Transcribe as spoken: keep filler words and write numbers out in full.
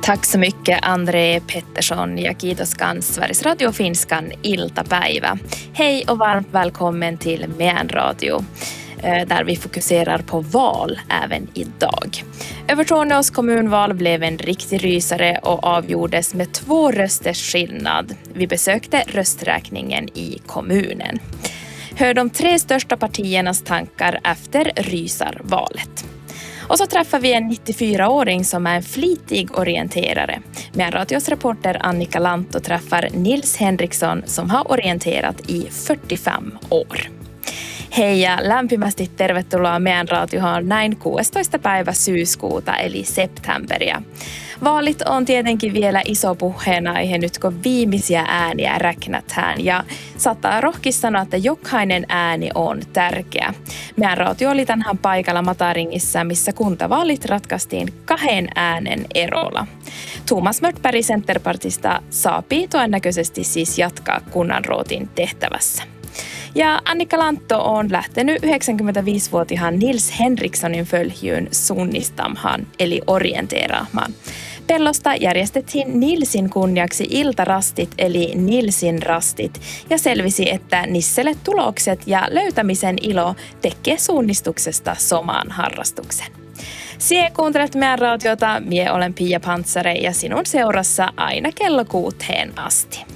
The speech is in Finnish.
Tack så mycket André Pettersson ja kiitos kans Sveriges Radio Finskan iltapäivä. Hej och varmt välkommen till Meän Radio där vi fokuserar på val även idag. Övertorneås kommunval blev en riktig rysare och avgjordes med två rösters skillnad. Vi besökte rösträkningen i kommunen. Hör de tre största partiernas tankar efter rysarvalet. Och så träffar vi en nittiofyraåring som är en flitig orienterare. Meän Radios reporter Annika Lantto träffar Nils Henriksson som har orienterat i fyrtiofem år. Hei ja lämpimästi tervetuloa Meän Radioon näin kuudestoista päivä syyskuuta eli septemberia. Vaalit on tietenkin vielä iso puheenaihe nyt kun viimeisiä ääniä räknätään ja saattaa rohki sanoa, että jokainen ääni on tärkeä. Meän Radio oli tänään paikalla Mataringissa, missä kuntavaalit ratkaistiin kahden äänen erolla. Thomas Mörtberg Centerpartista saapii todennäköisesti siis jatkaa kunnanrootin tehtävässä. Ja Annika Lantto on lähtenyt yhdeksänkymmentäviisivuotiaan Nils Henrikssonin följyyn suunnistamaan eli orienteeraamaan. Pellosta järjestettiin Nilsin kunniaksi iltarastit eli Nilsin rastit ja selvisi, että Nisselle tulokset ja löytämisen ilo tekee suunnistuksesta somaan harrastuksen. Sie kuuntelet Meän Radiota, mie olen Pia Pantsare ja sinun seurassa aina kello kuuteen asti.